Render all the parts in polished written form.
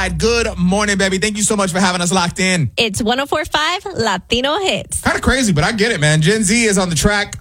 side. Good morning, baby. Thank you so much for having us locked in. It's 104.5 Latino Hits. Kind of crazy, but I get it, man. Gen Z is on track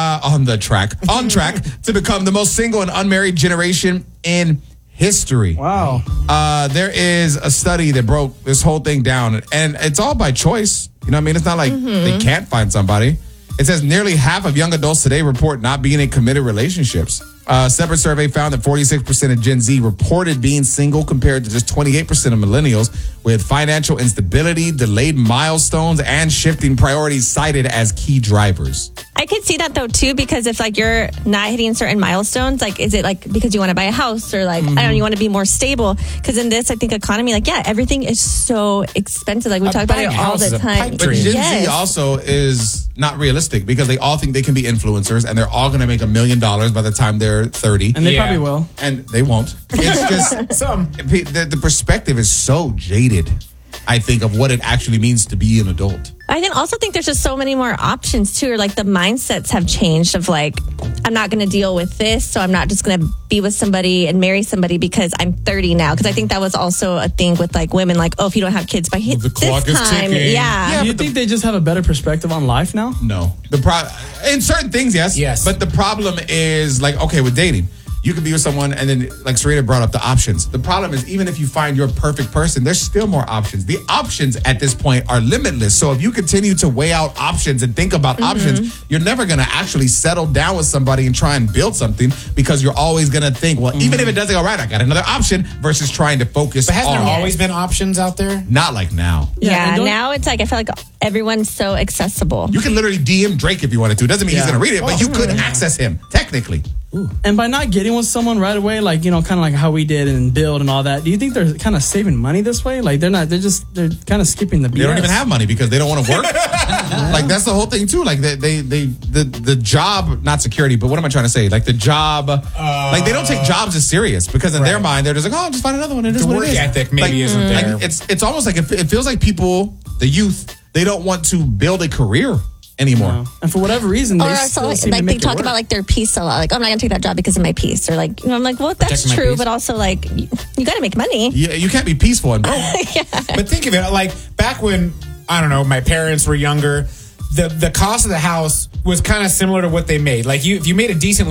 to become the most single and unmarried generation in history. Wow. There is a study that broke this whole thing down, and it's all by choice. You know what I mean? It's not like they can't find somebody. It says nearly half of young adults today report not being in committed relationships. A separate survey found that 46% of Gen Z reported being single compared to just 28% of millennials, with financial instability, delayed milestones, and shifting priorities cited as key drivers. I could see that though too, because if like you're not hitting certain milestones, like is it like because you want to buy a house or like I don't know, you want to be more stable? Because in this, I think economy, like everything is so expensive. Like we talk about it all the time. But Gen Z also is not realistic because they all think they can be influencers and they're all going to make $1 million by the time they're 30. And they probably will. And they won't. It's just the perspective is so jaded, I think, of what it actually means to be an adult. I can also think there's just so many more options too, or like the mindsets have changed of like, I'm not going to deal with this, so I'm not just going to be with somebody and marry somebody because I'm 30 now. Because I think that was also a thing with like women, like, oh, if you don't have kids by this time, Do you think they just have a better perspective on life now? No. In certain things, yes. But the problem is like, okay, with dating, you could be with someone and then, like Serena brought up, the options. The problem is even if you find your perfect person, there's still more options. The options at this point are limitless. So if you continue to weigh out options and think about options, you're never going to actually settle down with somebody and try and build something because you're always going to think, well, even if it doesn't go right, I got another option versus trying to focus But hasn't there always been options out there? Not like now. Yeah, now it's like, I feel like everyone's so accessible. You can literally DM Drake if you wanted to. It doesn't mean he's going to read it, but you could access him, technically. Ooh. And by not getting with someone right away, like, you know, kind of like how we did and build and all that, do you think they're kind of saving money this way? Like they're kind of skipping the BS. They don't even have money because they don't want to work. Like that's the whole thing too. Like the job, not security, but what am I trying to say? Like the job, like they don't take jobs as serious because in their mind, they're just like, oh, just find another one. And the work ethic maybe isn't there. Like it's almost like it feels like people, the youth, they don't want to build a career anymore. No. And for whatever reason, or also, like they talk about like their peace a lot. Like, oh, I'm not gonna take that job because of my peace. Or like, you know, I'm like, well, that's true, but also like, you got to make money. Yeah, you can't be peaceful and broke. But think of it, like back when, I don't know, my parents were younger, the cost of the house was kind of similar to what they made. Like if you made a decent